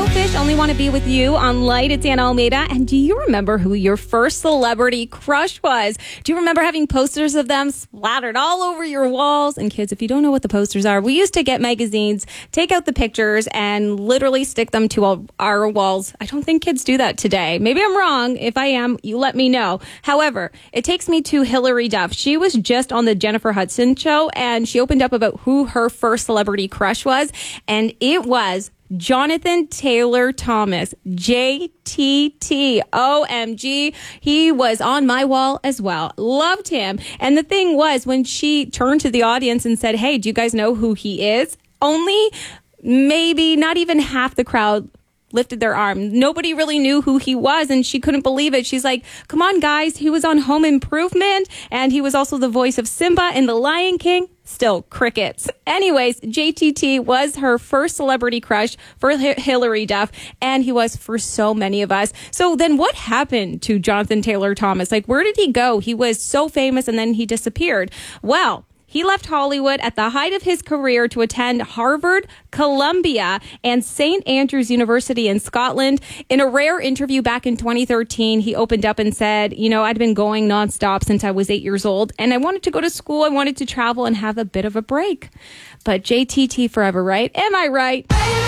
Go Fish, Only Want to Be With You on Light. It's Anna Almeida. And do you remember who your first celebrity crush was? Do you remember having posters of them splattered all over your walls? And kids, if you don't know what the posters are, we used to get magazines, take out the pictures, and literally stick them to all our walls. I don't think kids do that today. Maybe I'm wrong. If I am, you let me know. However, it takes me to Hilary Duff. She was just on the Jennifer Hudson show, and she opened up about who her first celebrity crush was, and it was Jonathan Taylor Thomas, JTT, OMG. He was on my wall as well. Loved him. And the thing was, when she turned to the audience and said, hey, do you guys know who he is? Only maybe not even half the crowd lifted their arm. Nobody really knew who he was, and she couldn't believe it. She's like, come on, guys. He was on Home Improvement, and he was also the voice of Simba in The Lion King. Still crickets. Anyways, JTT was her first celebrity crush for Hilary Duff, and he was for so many of us. So then what happened to Jonathan Taylor Thomas? Like, where did he go? He was so famous, and then he disappeared. Well, he left Hollywood at the height of his career to attend Harvard, Columbia, and St. Andrews University in Scotland. In a rare interview back in 2013, he opened up and said, you know, I'd been going nonstop since I was 8 years old, and I wanted to go to school. I wanted to travel and have a bit of a break. But JTT forever, right? Am I right?